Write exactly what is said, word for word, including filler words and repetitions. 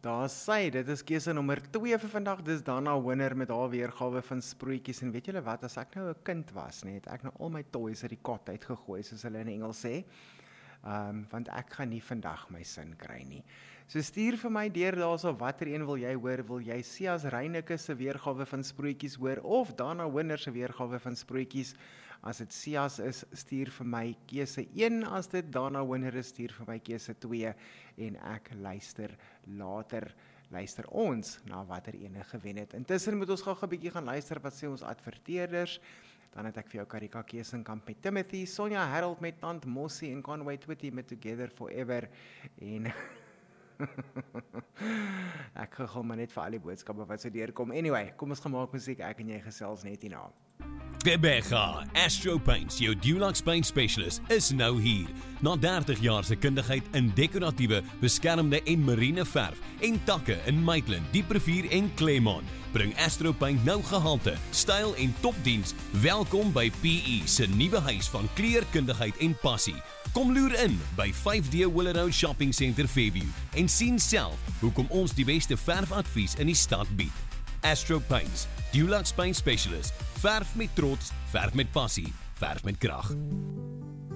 Daar sê, dit is keuse nommer twee vir vandag, dis Dana Winner met haar weergawe van sproetjies, en weet julle wat, as ek nou 'n kind was, nee, het ek nou al my toys uit die kot uitgegooi, soos hulle in Engels sê, um, want ek gaan nie vandag my sin kry nie. So stuur vir my deur daarso, watter een wil jy hoor, wil jy Sias Reyneke se weergawe van sproetjies hoor, of Dana Winner se weergawe van sproetjies? As dit Sias is, stuur vir my keuse een, as dit Dana Winner is, stuur vir my keuse twee, en ek luister later, luister ons na watter ene gewen het. Intussen moet ons gou 'n bietjie gaan luister wat sê ons adverteerders. Dan het ek vir jou Karika Keesenkamp met Timothy, Sonja Harold met Tant Mossie en Conway Twitty met Together Forever, en ek gegil maar net vir al die boodskappe wat so deurkom. Anyway, kom ons gemaak musiek, ek en jy gesels net hierna. Gqeberha, Astro Paints, jou Dulux Paint Specialist, is nou hier. Na dertig jaar se kundigheid in dekoratiewe, beskermde en marine verf en takke in Maitland, Dieprivier en Claremont, bring Astro Paint nou gehalte, styl en topdiens. Welkom by P E se nuwe huis van kleurkundigheid en passie. Kom loer in by vyf D Willow Shopping Centre Fairview en sien self hoekom ons die beste verfadvies in die stad bied. Astro Paints, Dulux Paint Specialist, verf met trots, verf met passie, verf met krag.